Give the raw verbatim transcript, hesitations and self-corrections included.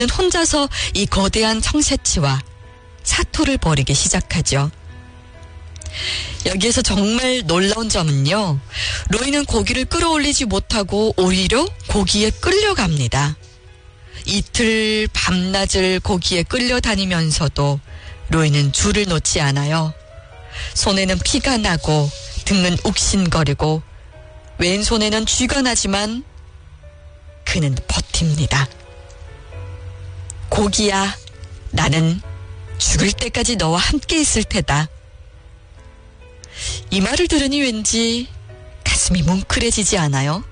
혼자서 이 거대한 청새치와 사토를 벌이기 시작하죠. 여기에서 정말 놀라운 점은요, 로이는 고기를 끌어올리지 못하고 오히려 고기에 끌려갑니다. 이틀 밤낮을 고기에 끌려다니면서도 로이는 줄을 놓지 않아요. 손에는 피가 나고 등은 욱신거리고 왼손에는 쥐가 나지만 그는 버팁니다. 고기야, 나는 죽을 때까지 너와 함께 있을 테다. 이 말을 들으니 왠지 가슴이 뭉클해지지 않아요?